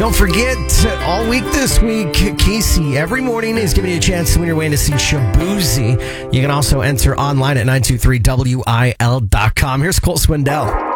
Don't forget, all week this week, Casey, every morning, is giving you a chance to win your way to see Shaboozey. You can also enter online at 923WIL.com. Here's Cole Swindell.